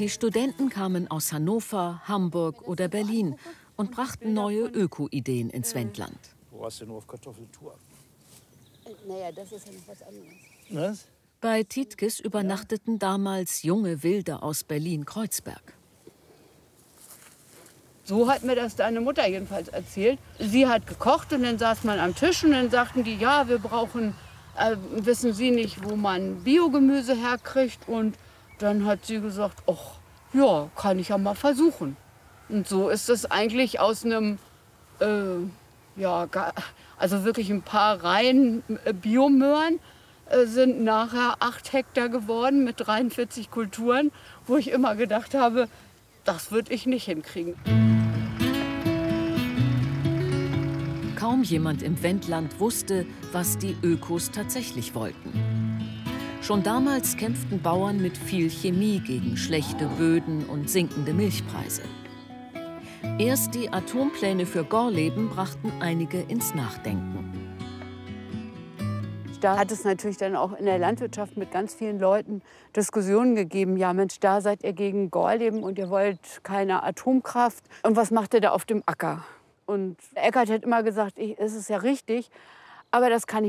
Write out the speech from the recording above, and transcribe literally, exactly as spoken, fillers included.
Die Studenten kamen aus Hannover, Hamburg oder Berlin und brachten neue Öko-Ideen ins Wendland. Du warst ja nur auf Kartoffeltour. Naja, das ist ja noch was anderes. Was? Bei Tietkes übernachteten damals junge Wilde aus Berlin-Kreuzberg. So hat mir das deine Mutter jedenfalls erzählt. Sie hat gekocht und dann saß man am Tisch und dann sagten die, ja, wir brauchen, äh, wissen Sie nicht, wo man Biogemüse herkriegt. Und dann hat sie gesagt, ach, ja, kann ich ja mal versuchen. Und so ist es eigentlich aus einem, äh, ja, also wirklich ein paar Reihen Biomöhren äh, sind nachher acht Hektar geworden mit dreiundvierzig Kulturen, wo ich immer gedacht habe, das würde ich nicht hinkriegen. Kaum jemand im Wendland wusste, was die Ökos tatsächlich wollten. Schon damals kämpften Bauern mit viel Chemie gegen schlechte Böden und sinkende Milchpreise. Erst die Atompläne für Gorleben brachten einige ins Nachdenken. Da hat es natürlich dann auch in der Landwirtschaft mit ganz vielen Leuten Diskussionen gegeben. Ja, Mensch, da seid ihr gegen Gorleben und ihr wollt keine Atomkraft. Und was macht ihr da auf dem Acker? Und Eckert hat immer gesagt, ich, es ist ja richtig, aber das kann ich